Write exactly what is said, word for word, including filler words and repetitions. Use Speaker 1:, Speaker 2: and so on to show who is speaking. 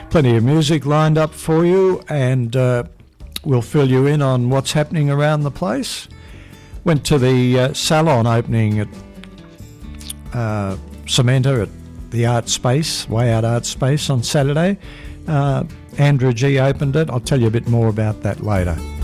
Speaker 1: Plenty of music lined up for you, and uh, we'll fill you in on what's happening around the place. Went to the uh, salon opening at uh, Cementa at the Art Space, Way Out Art Space on Saturday. Uh, Andrew G opened it. I'll tell you a bit more about that later.